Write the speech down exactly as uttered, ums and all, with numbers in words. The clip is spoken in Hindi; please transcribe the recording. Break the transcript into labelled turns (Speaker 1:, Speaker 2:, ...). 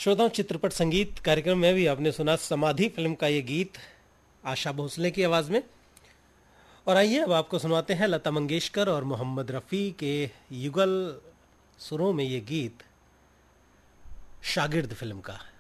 Speaker 1: श्रोताओं, चित्रपट संगीत कार्यक्रम में भी आपने सुना समाधि फिल्म का ये गीत आशा भोसले की आवाज में। और आइए अब आपको सुनाते हैं लता मंगेशकर और मोहम्मद रफ़ी के युगल सुरों में ये गीत शागिर्द फिल्म का।